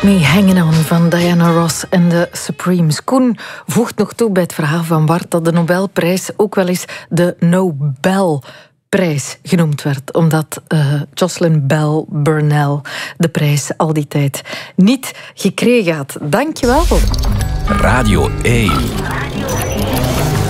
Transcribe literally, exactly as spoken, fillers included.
Mee Hanging On van Diana Ross en de Supremes. Koen voegt nog toe bij het verhaal van Bart dat de Nobelprijs ook wel eens de Nobelprijs genoemd werd, omdat uh, Jocelyn Bell Burnell de prijs al die tijd niet gekregen had. Dank je wel. Radio één.